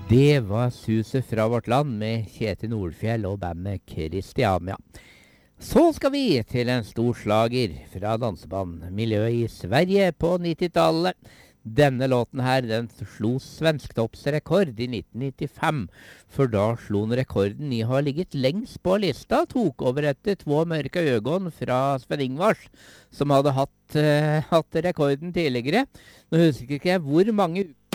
Det var suset fra vårt land med Kjetil Nordfjell og bandet Christiania. Så skal vi til en stor slager fra dansebandmiljøet i Sverige på 90-tallet. Denne låten her, den slo svensktoppsrekord i 1995, for da slo den rekorden i å ha ligget lengst på lista, tok over etter Två mørka ögon fra Sven Ingvars, som hadde hatt rekorden tidligere. Nå husker ikke jeg hvor mange